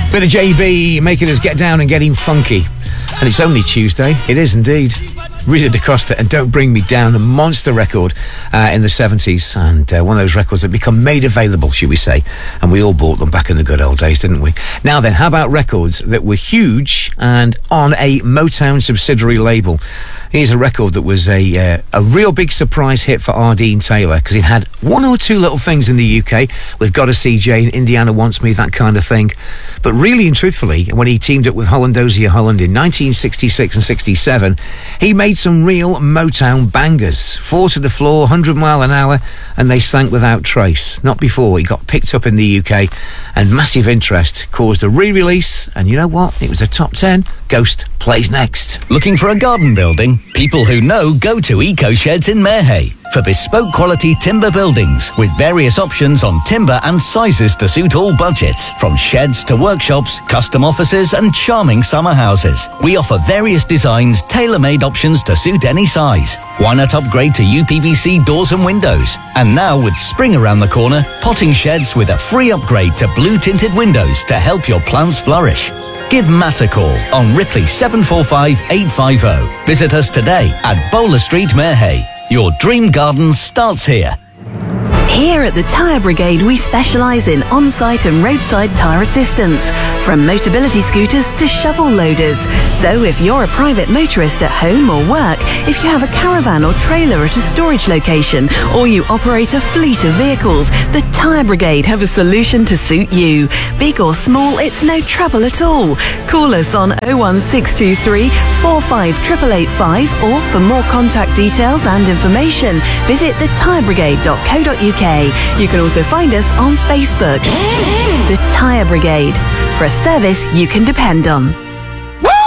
Bit of JB making us get down and getting funky. And it's only Tuesday. It is indeed. Rita DaCosta and Don't Bring Me Down, a monster record in the 70s, and one of those records that become made available, should we say, and we all bought them back in the good old days, didn't we? Now then, how about records that were huge and on a Motown subsidiary label? Here's a record that was a real big surprise hit for Ardeen Taylor, because it had one or two little things in the UK with Gotta See Jane, Indiana Wants Me, that kind of thing. But really and truthfully, when he teamed up with Holland Dozier Holland in 1966 and 67, he made some real Motown bangers. 4 to the Floor, 100 Mile an Hour, and they sank without trace. Not before he got picked up in the UK, and massive interest caused a re-release, and you know what? It was a top 10. Ghost plays next. Looking for a garden building? People who know go to Eco Sheds in Marehay for bespoke quality timber buildings with various options on timber and sizes to suit all budgets, from sheds to workshops, custom offices and charming summer houses. We offer various designs, tailor-made options to suit any size. Why not upgrade to UPVC doors and windows? And now with spring around the corner, potting sheds with a free upgrade to blue tinted windows to help your plants flourish. Give Matt a call on Ripley 745 850. Visit us today at Bowler Street, Marehay. Your dream garden starts here. Here at the Tyre Brigade, we specialise in on-site and roadside tyre assistance, from Motability scooters to shovel loaders. So if you're a private motorist at home or work, if you have a caravan or trailer at a storage location, or you operate a fleet of vehicles, the Tyre Brigade have a solution to suit you. Big or small, it's no trouble at all. Call us on 01623 45 885, or for more contact details and information, visit thetyrebrigade.co.uk. You can also find us on Facebook. The Tyre Brigade, for a service you can depend on.